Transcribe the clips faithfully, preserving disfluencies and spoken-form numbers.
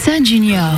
Elsa Junior.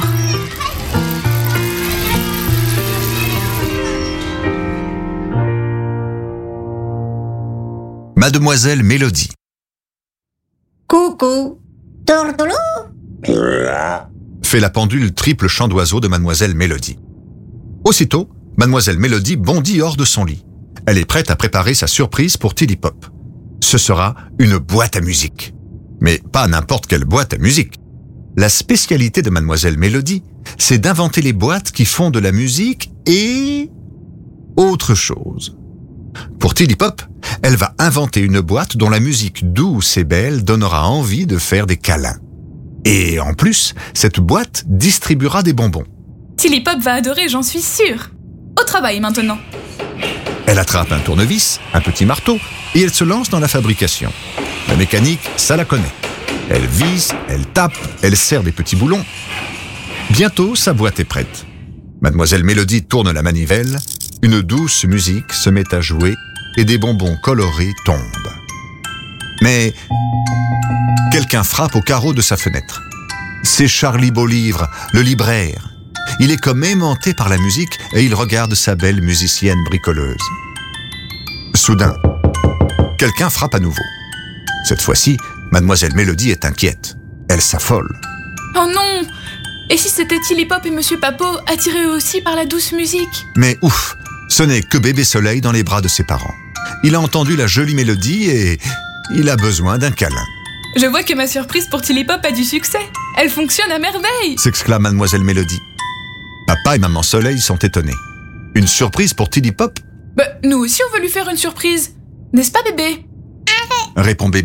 Mademoiselle Mélodie. Coucou, Tortolo. Fait la pendule triple chant d'oiseau de Mademoiselle Mélodie. Aussitôt, Mademoiselle Mélodie bondit hors de son lit. Elle est prête à préparer sa surprise pour Tilly Pop. Ce sera une boîte à musique. Mais pas n'importe quelle boîte à musique. La spécialité de Mademoiselle Mélodie, c'est d'inventer les boîtes qui font de la musique et autre chose. Pour Tilly Pop, elle va inventer une boîte dont la musique douce et belle donnera envie de faire des câlins. Et en plus, cette boîte distribuera des bonbons. Tilly Pop va adorer, j'en suis sûre. Au travail maintenant. Elle attrape un tournevis, un petit marteau, et elle se lance dans la fabrication. La mécanique, ça la connaît. Elle visse, elle tape, elle serre des petits boulons. Bientôt, sa boîte est prête. Mademoiselle Mélodie tourne la manivelle, une douce musique se met à jouer et des bonbons colorés tombent. Mais quelqu'un frappe au carreau de sa fenêtre. C'est Charlie Beaulivre, le libraire. Il est comme aimanté par la musique et il regarde sa belle musicienne bricoleuse. Soudain, quelqu'un frappe à nouveau. Cette fois-ci, Mademoiselle Mélodie est inquiète. Elle s'affole. Oh non! Et si c'était Tilly Pop et Monsieur Papo, attirés eux aussi par la douce musique? Mais ouf, ce n'est que bébé Soleil dans les bras de ses parents. Il a entendu la jolie mélodie et il a besoin d'un câlin. Je vois que ma surprise pour Tilly Pop a du succès. Elle fonctionne à merveille! S'exclame Mademoiselle Mélodie. Papa et Maman Soleil sont étonnés. Une surprise pour Tilly Pop? Bah, nous aussi on veut lui faire une surprise. N'est-ce pas bébé? Répond bébé.